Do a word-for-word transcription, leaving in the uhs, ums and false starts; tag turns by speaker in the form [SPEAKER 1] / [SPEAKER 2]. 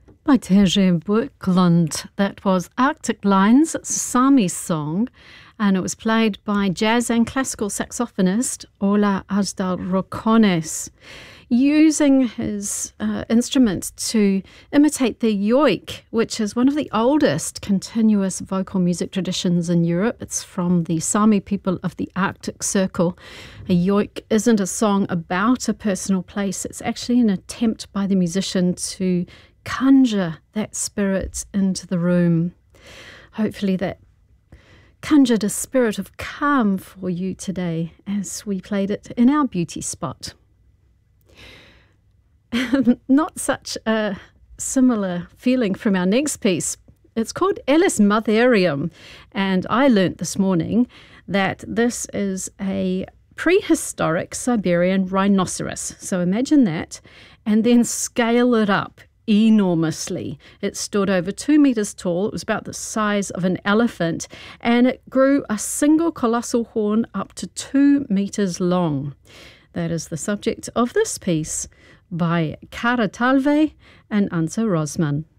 [SPEAKER 1] By Terje Björklund. That was Arctic Lines, it's a Sami song, and it was played by jazz and classical saxophonist Ola Asdal Rokones, using his uh, instrument to imitate the yoik, which is one of the oldest continuous vocal music traditions in Europe. It's from the Sami people of the Arctic Circle. A yoik isn't a song about a personal place. It's actually an attempt by the musician to conjure that spirit into the room. Hopefully that conjured a spirit of calm for you today as we played it in our beauty spot. Not such a similar feeling from our next piece. It's called Elis Matherium, and I learnt this morning that this is a prehistoric Siberian rhinoceros. So imagine that, and then scale it up enormously. It stood over two metres tall. It was about the size of an elephant, and it grew a single colossal horn up to two metres long. That is the subject of this piece by Kara Talve and Ansa Rosman.